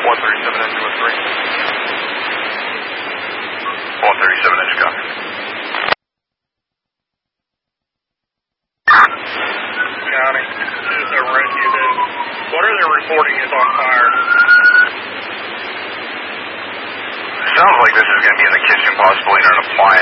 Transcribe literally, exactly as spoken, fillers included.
one thirty-seven engine with three. one thirty-seven engine copy. County, this is a rescue then. What are they reporting is on fire? Sounds like this is going to be in the kitchen, possibly in an appliance.